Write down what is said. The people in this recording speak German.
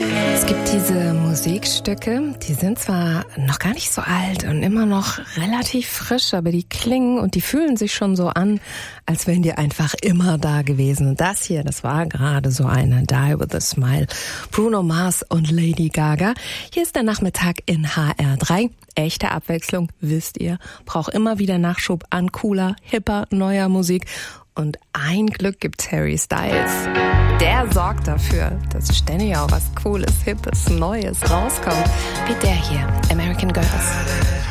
Es gibt diese Musikstücke, die sind zwar noch gar nicht so alt und immer noch relativ frisch, aber die klingen und die fühlen sich schon so an, als wären die einfach immer da gewesen. Und das hier, das war gerade so eine Die With A Smile. Bruno Mars und Lady Gaga. Hier ist der Nachmittag in HR3. Echte Abwechslung, wisst ihr, braucht immer wieder Nachschub an cooler, hipper, neuer Musik. Und ein Glück gibt's Harry Styles. Der sorgt dafür, dass ständig auch was Cooles, Hippes, Neues rauskommt. Wie der hier, American Girls.